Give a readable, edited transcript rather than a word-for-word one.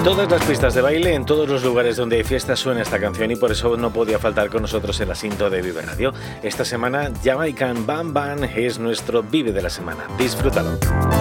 En todas las pistas de baile, en todos los lugares donde hay fiestas suena esta canción y por eso no podía faltar con nosotros en la cinta de Vive Radio. Esta semana Jamaican Bam Bam es nuestro Vive de la semana. Disfrútalo.